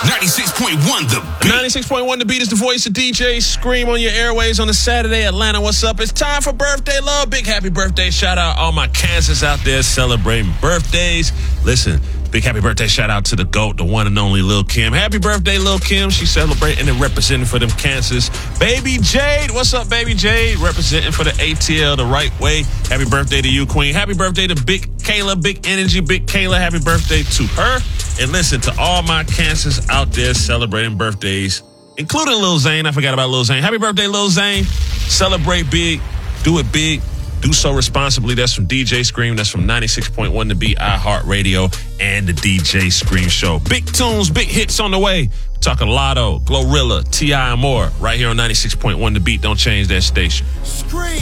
96.1 The Beat. 96.1 The Beat is the voice of DJ Scream on your airways on a Saturday. Atlanta, what's up? It's time for birthday love. Big happy birthday shout out all my Kansas out there celebrating birthdays. Listen, big happy birthday shout out to the GOAT, the one and only Lil' Kim. Happy birthday, Lil' Kim. She's celebrating and representing for them Kansas. Baby Jade, what's up, Baby Jade? Representing for the ATL the right way. Happy birthday to you, Queen. Happy birthday to Big Kayla, Big Energy, Big Kayla. Happy birthday to her. And listen to all my Kansas out there celebrating birthdays, including Lil Zane. I forgot about Lil Zane. Happy birthday, Lil Zane. Celebrate big. Do it big. Do so responsibly. That's from DJ Scream. That's from 96.1 The Beat, iHeartRadio, and the DJ Scream Show. Big tunes, big hits on the way. We're talking Lotto, Glorilla, T.I., and more right here on 96.1 The Beat. Don't change that station. Scream.